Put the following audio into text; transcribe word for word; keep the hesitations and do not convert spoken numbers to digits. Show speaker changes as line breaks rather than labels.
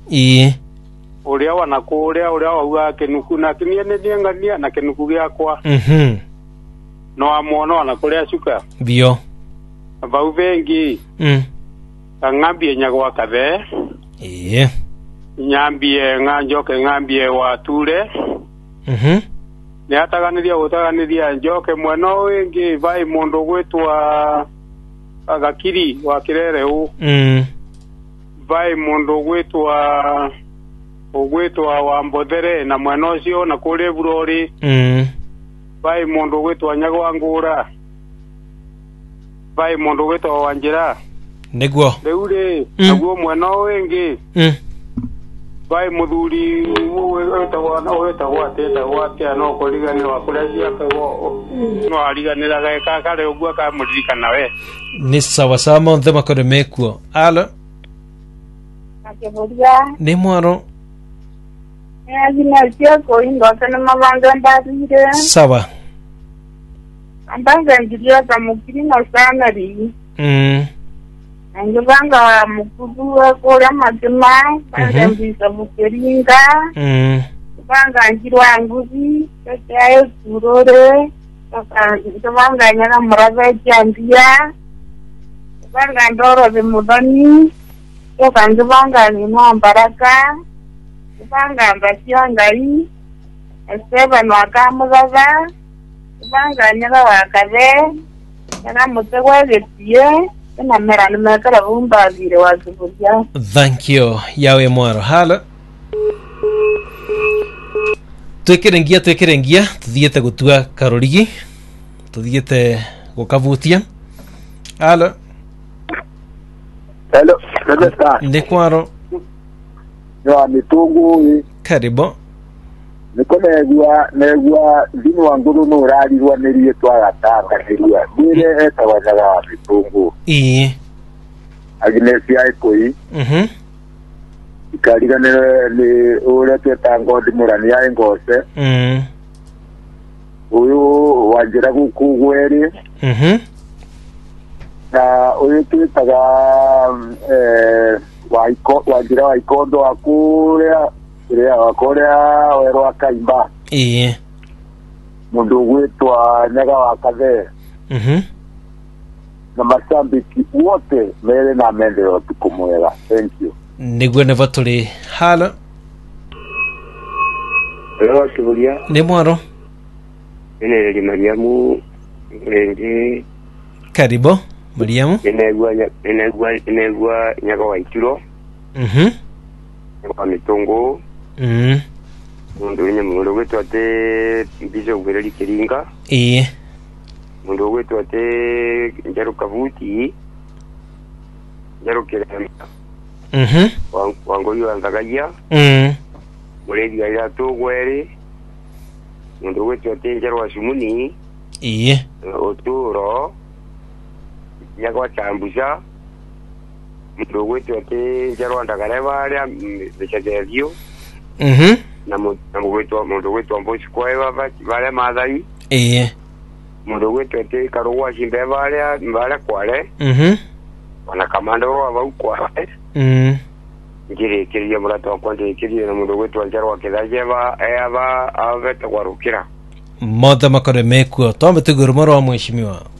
ii
uria wana kuria uria wauga kenuku na kinie ne ngania na kenuku giakwa
mhm
no amuona na kuria cuka
bio
bau vengi
mm
ngambie nyagwa kathe
ii
nyambie nganjoke ngambie wature
mhm
ne ataganiria utaganiria njoke mweno wengi vai mundu gwitwa agakiri wa kirere u
mm
vai mundu gwitwa ugwitwa wa mbothere na mweno ucio na kuri burori
mm
vai mundu gwitwa nyagwa ngura vai mundu gwitwa wanjira
niguo
reure naguo mweno wengi
mm
vai muthuri wetagwa na wetagwa teta gwatia no kurigani wa kurecia kago no ariganira geka kare ugwa ka mudirikana we
ni sawa sawa monthe makore mekuo alo
Akeburia
ni mwaro
Agina tia ko ingo kana mabanga ndadire
sawa
ambanga ngiria kamukiri na sana ri
mm
angibanga mukuru ko ya matima banga mbisa bukeringa
mm
banga ngirwa nguzi kaya surore banga nyana murava jandia banga ndoro de mudani ko banga ni no baraka banga mbasio ngai eseba no akamugaga banga nyara wakave kana mutegwa getie na mera ni makara bumba dire wazubuja.
Thank you yawe mwaro hala twekerengia twekerengia tuthiete gutua karorigi tuthiete gukavutia hala
hello nesta
ni kwaro
ya mitungu
karibu
niko negwa negwa dini wanguru no rarirwa nerie twagatanga neria dire etawaga wa mitungu
ii
Agnes ya ikoi
mhm
ikariganire ni ure twetango ndimurani ya ngose
mhm
uyu wanjira gukugweri
mhm
na uyu twitaga eh waiko wanjira waikondo akuria kuria wakoria wero akaimba
ii
mundu gwitwa nyaga wa kathe
mhm
na masambiki wote mere na mendero tukumwega. Thank you.
niguo ne vaturi hala
Hello Kiburia
ni mwaro
ene ni Mariamu ende
karibu Mariamu
enegwa enegwa enegwa nyaga wa ituro
mhm
kwa mitongo
mhm
mundu nye mundu gwetwa te bizo gwereli kiringa
ii
mundu gwetwa te njaro kavuti njaro kirema
mhm
wango yo andagaya
mhm
muredi ya to gwere mundu gwetwa te njaro wa sumuni
ii
oturo nyaga chambuza mundu gwetwa te njaro andagareva aria bechaderio
mhm
na mundu gwetwa mundu gwetwa mbosi kwa eva vale madai
ii
mundu gwetwa te karugwa shimbe vale vale kwale
mhm
wana kamanda wa vau kwale
mhm
ngire kiria murato wa kwande kiria na mundu gwetwa njaro wa kidajeva eva aveta kwarukira
mothe makore mekuo tombe tuguru moro wa mweshimiwa